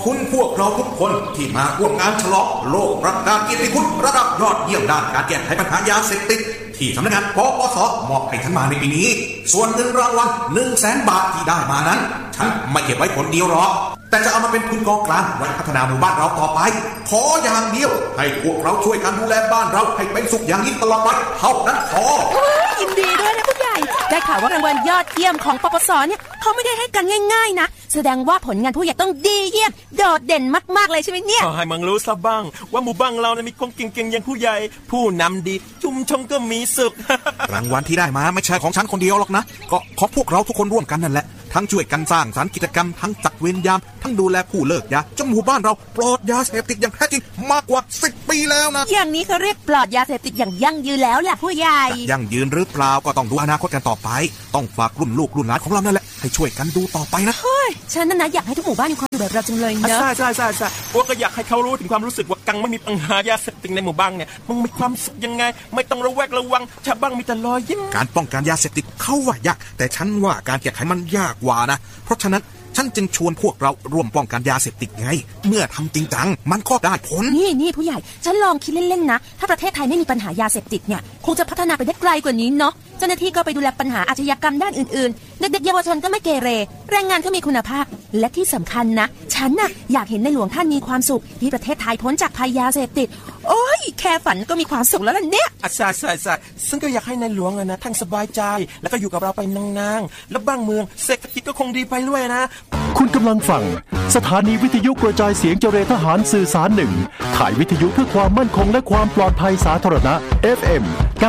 คุณพวกเราทุกคนที่มาร่วมงานฉลองโลกประกาศเกียรติคุณระดับยอดเยี่ยมด้านการแก้ไขปัญหายาเสพติดที่สำนักงานปปส.มอบให้ท่านมาในปีนี้ส่วนเงินรางวัล 100,000 บาทที่ได้มานั้นฉันไม่เก็บไว้คนเดียวหรอกแต่จะเอามาเป็นทุนกองกลางไว้พัฒนาหมู่บ้านเราต่อไปขออย่างเดียวให้พวกเราช่วยกันดูแลบ้านเราให้เป็นสุขอย่างนี้ตลอดไปเท่านั้นพอยินดีด้วยนะผู้ใหญ่ได้ข่าวว่ารางวัลยอดเยี่ยมของปปส.เนี่ยเขาไม่ได้ให้กันง่ายๆนะแสดงว่าผลงานผู้ใหญ่ต้องดีเยี่ยมโดดเด่นมากๆเลยใช่ไหมเนี่ยให้มึงรู้ซะบ้างว่าหมู่บ้านเราเนี่ยมีคนเก่งๆอย่างผู้ใหญ่ผู้นำดีชุมชนก็มีสุขรางวัลที่ได้มาไม่ใช่ของฉันคนเดียวหรอกนะก็ของพวกเราทุกคนร่วมกันนั่นแหละทั้งช่วยกันสร้างสรรค์กิจกรรมทั้งจัดเวรยามทั้งดูแลผู้เลิกยาจนหมู่บ้านเราปลอดยาเสพติดอย่างแท้จริงมากกว่า10 ปีแล้วนะอย่างนี้เขาเรียกปลอดยาเสพติดอย่างยั่งยืนแล้วแหละผู้ใหญ่ยั่งยืนหรือเปล่าก็ต้องดูอนาคตกันต่อไปต้องฝากรุ่นลูกรุ่นหลานของเรานั่นแหละให้ช่วยกันดูต่อไปนะเฮ้ยฉันนะอยากให้ทุกหมู่บ้านมีความแบบเราจังเลยเนอะใช่พวกก็อยากให้เขารู้ถึงความรู้สึกว่ากังไม่มีปัญหายาเสพติดในหมู่บ้านเนี่ยมึงมีความสุขยังไงไม่ต้องระแวดระวังชาวบ้านมีแต่รอยยิ้มการป้องกันยาเสพติดเขาว่ายากแต่ฉันว่าการแก้ไขมันยากกว่านะเพราะฉะนั้นฉันจึงชวนพวกเราร่วมป้องกันยาเสพติดไงเมื่อทำจริงจังมันก็ได้ผลนี่ผู้ใหญ่ฉันลองคิดเล่นๆนะถ้าประเทศไทยไม่มีปัญหายาเสพติดเนี่ยคงจะพัฒนาไปได้ไกลกว่านี้เนาะเจ้าหน้าที่ก็ไปดูแลปัญหาอาชญากรรมด้านอื่นๆเด็กๆเยาวชนก็ไม่เกเรแรงงานก็มีคุณภาพและที่สำคัญนะฉันน่ะอยากเห็นในหลวงท่านมีความสุขที่ประเทศไทยพ้นจากภัยยาเสพติดโอ้ยแค่ฝันก็มีความสุขแล้วล่ะเนี่ยใช่ซึ่งก็อยากให้ในหลวงนะท่านสบายใจแล้วก็อยู่กับเราไปนานๆแล้วบ้านเมืองเศรษฐกิจก็คงดีไปด้วยนะคุณกำลังฟังสถานีวิทยุกระจายเสียงเจรทหารสื่อสาร1ข่ายวิทยุเพื่อความมั่นคงและความปลอดภัยสาธารณะ FM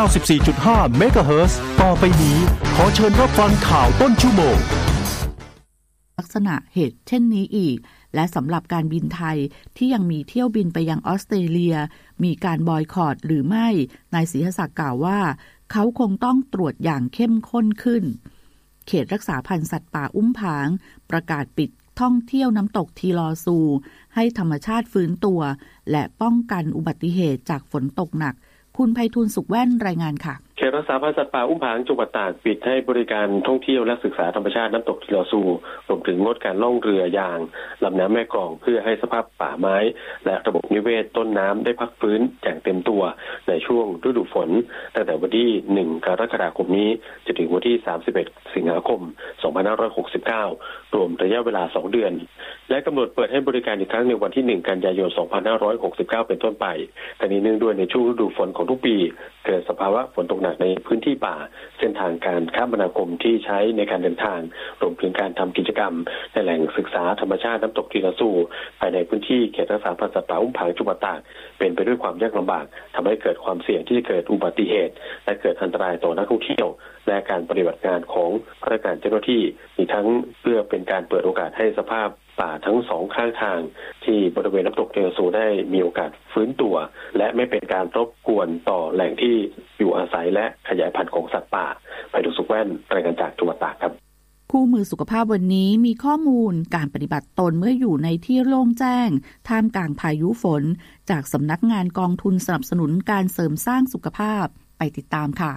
94.5 เมกะเฮิรตซ์ต่อไปนี้ขอเชิญรับฟังข่าวต้นชั่วโมงลักษณะเหตุเช่นนี้อีกและสำหรับการบินไทยที่ยังมีเที่ยวบินไปยังออสเตรเลียมีการบอยคอตหรือไม่นายศรีหศักดิ์กล่าวว่าเขาคงต้องตรวจอย่างเข้มข้นขึ้นเขตรักษาพันธุ์สัตว์ป่าอุ้มผางประกาศปิดท่องเที่ยวน้ำตกทีลอซูให้ธรรมชาติฟื้นตัวและป้องกันอุบัติเหตุจากฝนตกหนักคุณไพฑูรย์สุขแว่นรายงานค่ะเขตรักษาพันธุ์สัตว์ป่าอุ้มผางจังหวัดตากปิดให้บริการท่องเที่ยวและศึกษาธรรมชาติน้ำตกทีลอซูรวมถึงงดการล่องเรือยางลำน้ำแม่กลองเพื่อให้สภาพป่าไม้และระบบนิเวศต้นน้ำได้พักฟื้นอย่างเต็มตัวในช่วงฤดูฝนตั้งแต่วันที่1 กรกฎาคมนี้จนถึงวันที่31 สิงหาคม 2569รวมระยะเวลา2 เดือนและกำหนดเปิดให้บริการอีกครั้งในวันที่1 กันยายน 2569เป็นต้นไปแต่นี้เนื่องด้วยในช่วงฤดูฝนของทุกปีเกิดสภาวะฝนตกหนักในพื้นที่ป่าเส้นทางการคมนาคมที่ใช้ในการเดินทางรวมถึงการทำกิจกรรมในแหล่งศึกษาธรรมชาติน้ำตกทีลอซูภายในพื้นที่เขตรักษาพันธุ์สัตว์ป่าอุ้มผางจังหวัดตากเป็นไปด้วยความยากลำบากทำให้เกิดความเสี่ยงที่จะเกิดอุบัติเหตุและเกิดอันตรายต่อนักท่องเที่ยวและการปฏิบัติงานของพนักงานเจ้าหน้าที่มีทั้งเพื่อเป็นการเปิดโอกาสให้สภาพป่าทั้ง2 ข้างทางที่บริเวณน้ำตกทีลอซูได้มีโอกาสฟื้นตัวและไม่เป็นการรบกวนต่อแหล่งที่อยู่อาศัยและขยายพันธุ์ของสัตว์ป่าไพฑูรย์สุขแว่นรายงานจากจังหวัดตากครับคู่มือสุขภาพวันนี้มีข้อมูลการปฏิบัติตนเมื่ออยู่ในที่โล่งแจ้งท่ามกลางพายุฝนจากสำนักงานกองทุนสนับสนุนการเสริมสร้างสุขภาพไปติดตามค่ะ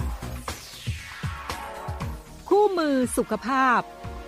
คู่มือสุขภาพ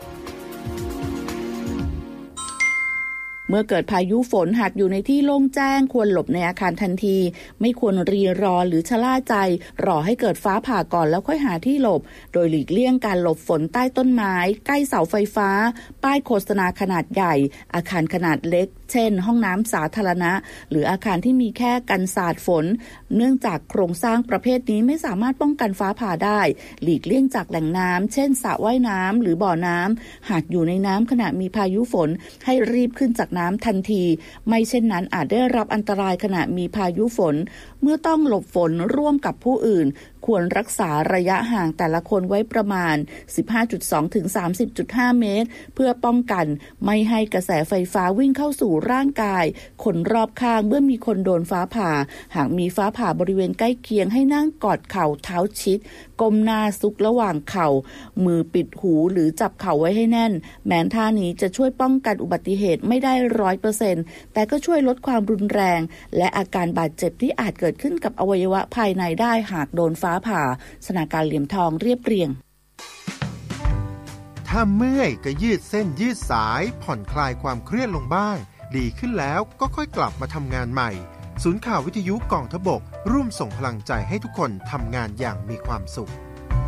เมื่อเกิดพายุฝนหากอยู่ในที่โล่งแจ้งควรหลบในอาคารทันทีไม่ควรรีรอหรือชะล่าใจรอให้เกิดฟ้าผ่าก่อนแล้วค่อยหาที่หลบโดยหลีกเลี่ยงการหลบฝนใต้ต้นไม้ใกล้เสาไฟฟ้าป้ายโฆษณาขนาดใหญ่อาคารขนาดเล็กเช่นห้องน้ำสาธารณะหรืออาคารที่มีแค่กันสาดฝนเนื่องจากโครงสร้างประเภทนี้ไม่สามารถป้องกันฟ้าผ่าได้หลีกเลี่ยงจากแหล่งน้ำเช่นสระว่ายน้ำหรือบ่อน้ำหากอยู่ในน้ำขณะมีพายุฝนให้รีบขึ้นจากน้ำทันทีไม่เช่นนั้นอาจได้รับอันตรายขณะมีพายุฝนเมื่อต้องหลบฝนร่วมกับผู้อื่นควรรักษาระยะห่างแต่ละคนไว้ประมาณ 15.2 ถึง 30.5 เมตรเพื่อป้องกันไม่ให้กระแสไฟฟ้าวิ่งเข้าสู่ร่างกายคนรอบข้างเมื่อมีคนโดนฟ้าผ่าหากมีฟ้าผ่าบริเวณใกล้เคียงให้นั่งกอดเข่าเท้าชิดก้มหน้าซุกระหว่างเข่ามือปิดหูหรือจับเข่าไว้ให้แน่นแม้ท่านี้จะช่วยป้องกันอุบัติเหตุไม่ได้ 100% แต่ก็ช่วยลดความรุนแรงและอาการบาดเจ็บที่อาจเกิดขึ้นกับอวัยวะภายในได้หากโดนฟ้าผ่าสถานการณ์เหลี่ยมทองเรียบเรียงถ้าเมื่อยก็ยืดเส้นยืดสายผ่อนคลายความเครียดลงบ้างดีขึ้นแล้วก็ค่อยกลับมาทำงานใหม่ศูนย์ข่าววิทยุกองทพบกร่วมส่งพลังใจให้ทุกคนทำงานอย่างมีความสุข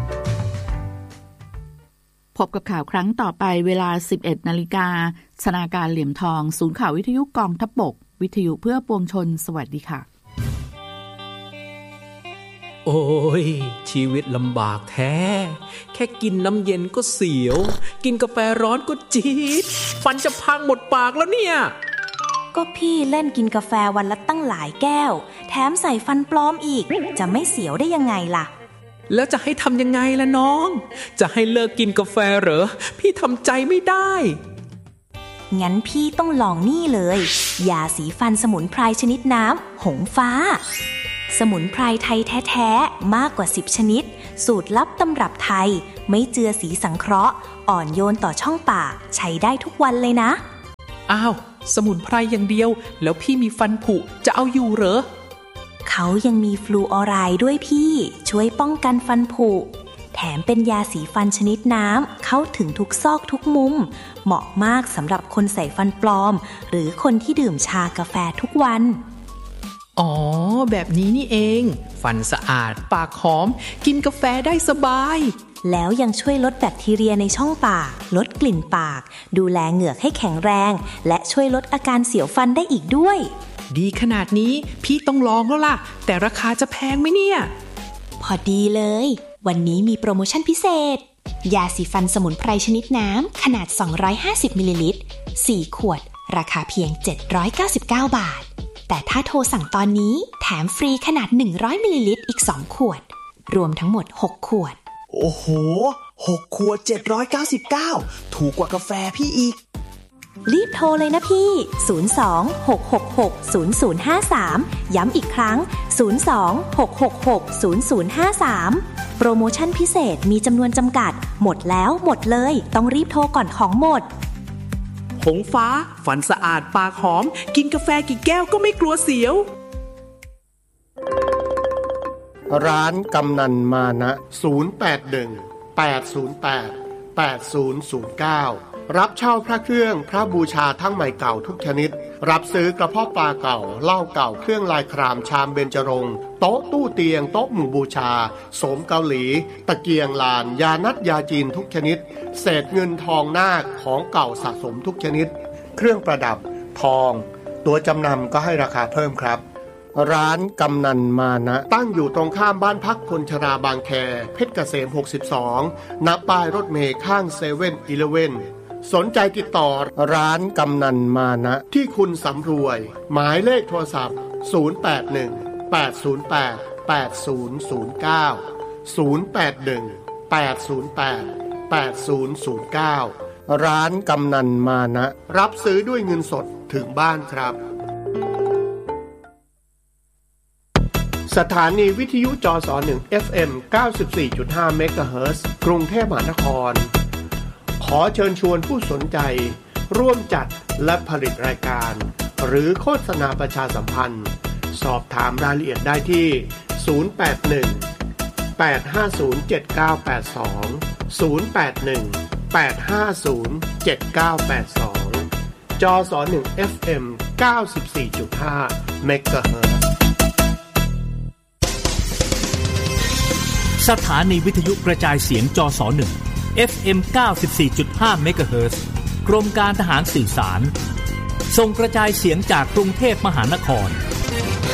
พบกับข่าวครั้งต่อไปเวลา 11 นาฬิกาชนาการเหลี่ยมทองศูนย์ข่าววิทยุกองทพบกวิทยุเพื่อปวงชนสวัสดีค่ะโอ้ยชีวิตลำบากแท้แค่กินน้ำเย็นก็เสียวกินกาแฟร้อนก็จี๊ดฟันจะพังหมดปากแล้วเนี่ยก็พี่เล่นกินกาแฟวันละตั้งหลายแก้วแถมใส่ฟันปลอมอีกจะไม่เสียวได้ยังไงล่ะแล้วจะให้ทำยังไงล่ะน้องจะให้เลิกกินกาแฟเหรอพี่ทำใจไม่ได้งั้นพี่ต้องลองนี่เลยยาสีฟันสมุนไพรชนิดน้ำหงฟ้าสมุนไพรไทยแท้ๆมากกว่า10ชนิดสูตรลับตำรับไทยไม่เจือสีสังเคราะห์อ่อนโยนต่อช่องปากใช้ได้ทุกวันเลยนะอ้าวสมุนไพรอย่างเดียวแล้วพี่มีฟันผุจะเอาอยู่เหรอเขายังมีฟลูออไรด์ด้วยพี่ช่วยป้องกันฟันผุแถมเป็นยาสีฟันชนิดน้ำเข้าถึงทุกซอกทุกมุมเหมาะมากสำหรับคนใส่ฟันปลอมหรือคนที่ดื่มชากาแฟทุกวันอ๋อแบบนี้นี่เองฟันสะอาดปากหอมกินกาแฟได้สบายแล้วยังช่วยลดแบคทีเรียในช่องปากลดกลิ่นปากดูแลเหงือกให้แข็งแรงและช่วยลดอาการเสียวฟันได้อีกด้วยดีขนาดนี้พี่ต้องลองแล้วล่ะแต่ราคาจะแพงไหมเนี่ยพอดีเลยวันนี้มีโปรโมชั่นพิเศษยาสีฟันสมุนไพรชนิดน้ำขนาด250มิลลิลิตร4ขวดราคาเพียง799บาทแต่ถ้าโทรสั่งตอนนี้แถมฟรีขนาด100มิลลิลิตรอีก2ขวดรวมทั้งหมด6ขวดโอ้โห6ขวด799ถูกกว่ากาแฟพี่อีกรีบโทรเลยนะพี่02-666-0053ย้ำอีกครั้ง02-666-0053โปรโมชั่นพิเศษมีจำนวนจำกัดหมดแล้วหมดเลยต้องรีบโทรก่อนของหมดหงฟ้าฟันสะอาดปากหอมกินกาแฟกี่แก้วก็ไม่กลัวเสียวร้านกำนันมานะ081-808-8009รับเช่าพระเครื่องพระบูชาทั้งใหม่เก่าทุกชนิดรับซื้อกระเพาะปลาเก่าเหล้าเก่าเครื่องลายครามชามเบญจรงค์โต๊ะตู้เตียงโต๊ะหมู่บูชาโสมเกาหลีตะเกียงลานยานัดยาจีนทุกชนิดเศษเงินทองนาคของเก่าสะสมทุกชนิดเครื่องประดับทองตัวจำนำก็ให้ราคาเพิ่มครับร้านกำนันมานะตั้งอยู่ตรงข้ามบ้านพักคนชราบางแคเพชรเกษม62ณป้ายรถเมล์ข้าง7-Elevenสนใจติดต่อร้านกำนันมานะที่คุณสำรวยหมายเลขโทรศัพท์081-808-8009 ร้านกำนันมานะรับซื้อด้วยเงินสดถึงบ้านครับสถานีวิทยุจส1 FM 94.5 เมกะเฮิรตซ์กรุงเทพมหานครขอเชิญชวนผู้สนใจร่วมจัดและผลิตรายการหรือโฆษณาประชาสัมพันธ์สอบถามรายละเอียดได้ที่081-850-7982 081-850-7982 จส1 FM 94.5 เมกะเฮิรตซ์สถานีวิทยุกระจายเสียงจส1 FM 94.5 เมกะเฮิรตซ์กรมการทหารสื่อสารส่งกระจายเสียงจากกรุงเทพมหานคร